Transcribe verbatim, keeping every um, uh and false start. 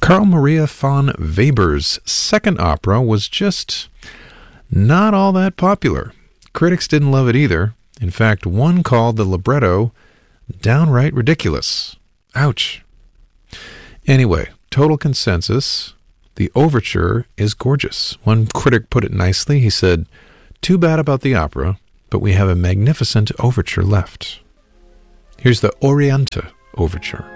Carl Maria von Weber's second opera was just not all that popular. Critics didn't love it either. In fact, one called the libretto downright ridiculous. Ouch. Anyway, total consensus, the overture is gorgeous. One critic put it nicely. He said, "Too bad about the opera, but we have a magnificent overture left." Here's the Oriente Overture.